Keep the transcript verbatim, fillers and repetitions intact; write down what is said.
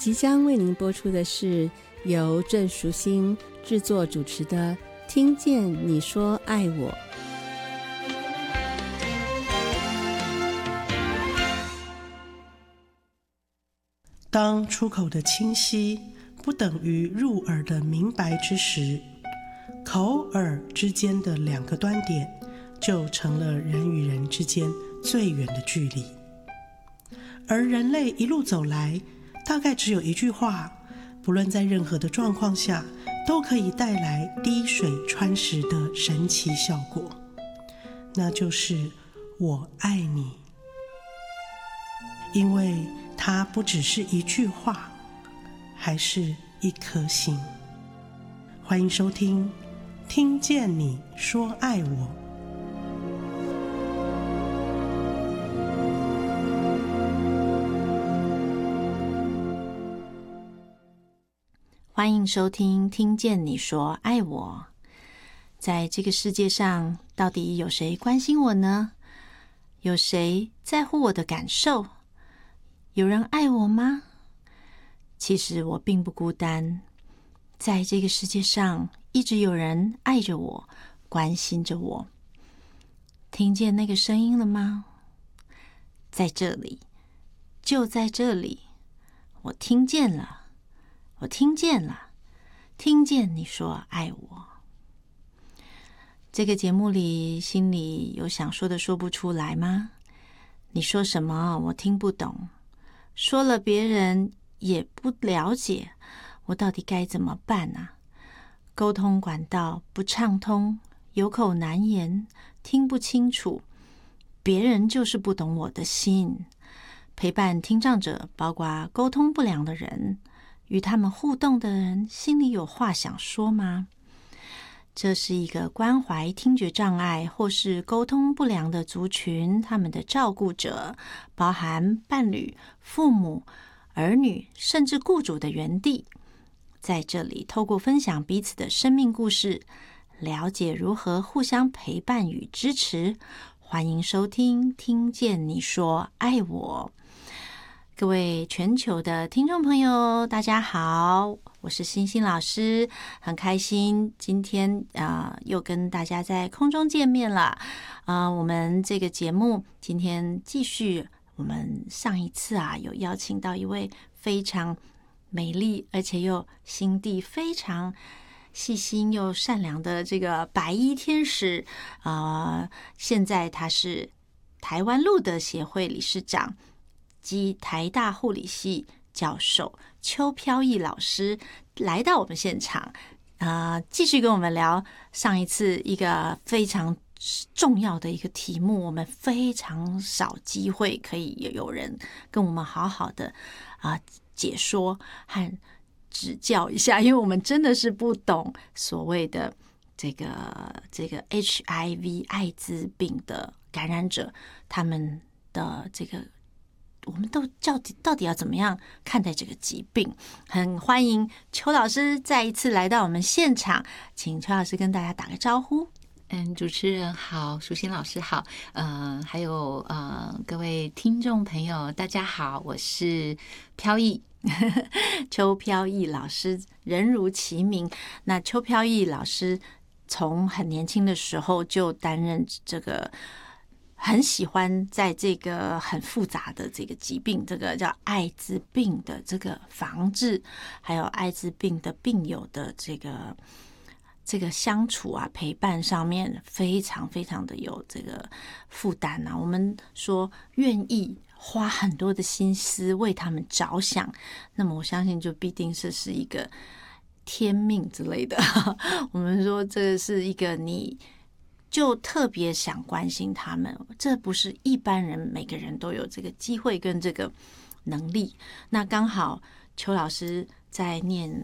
即将为您播出的是由郑淑馨制作主持的《听见你说爱我》。 当出口的清晰不等于入耳的明白之时，口耳之间的两个端点就成了人与人之间最远的距离。而人类一路走来，大概只有一句话，不论在任何的状况下，都可以带来滴水穿石的神奇效果，那就是我爱你。因为它不只是一句话，还是一颗心。欢迎收听听见你说爱我。 欢迎收听听见你说爱我。在这个世界上，到底有谁关心我呢？有谁在乎我的感受？有人爱我吗？其实我并不孤单，在这个世界上一直有人爱着我，关心着我。听见那个声音了吗？在这里，就在这里，我听见了。我听见了，听见你说爱我。这个节目里，心里有想说的说不出来吗？你说什么我听不懂，说了别人也不了解，我到底该怎么办啊？沟通管道不畅通，有口难言，听不清楚，别人就是不懂我的心。陪伴听障者，包括沟通不良的人，与他们互动的人，心里有话想说吗？这是一个关怀听觉障碍或是沟通不良的族群，他们的照顾者，包含伴侣、父母、儿女，甚至雇主的园地。在这里，透过分享彼此的生命故事，了解如何互相陪伴与支持。欢迎收听听见你说爱我。各位全球的听众朋友，大家好，我是欣欣老师，很开心今天啊、呃、又跟大家在空中见面了。啊、呃，我们这个节目今天继续，我们上一次啊有邀请到一位非常美丽而且又心地非常细心又善良的这个白衣天使啊、呃，现在他是台湾路德协会理事长及台大护理系教授邱飘逸老师来到我们现场，呃，继续跟我们聊上一次一个非常重要的一个题目，我们非常少机会可以有人跟我们好好的啊、呃、解说和指教一下，因为我们真的是不懂所谓的这个这个 H I V 艾滋病的感染者，他们的这个。我们都到底到底要怎么样看待这个疾病？很欢迎邱老师再一次来到我们现场，请邱老师跟大家打个招呼。 嗯，主持人好，淑馨老师好，呃，还有呃各位听众朋友，大家好，我是飘逸， 邱飘逸老师，人如其名。那邱飘逸老师从很年轻的时候就担任这个。很喜欢在这个很复杂的这个疾病，这个叫艾滋病的这个防治，还有艾滋病的病友的这个这个相处啊、陪伴上面，非常非常的有这个负担啊。我们说愿意花很多的心思为他们着想，那么我相信就必定是是一个天命之类的。我们说这是一个你。就特别想关心他们，这不是一般人每个人都有这个机会跟这个能力。那刚好邱老师在念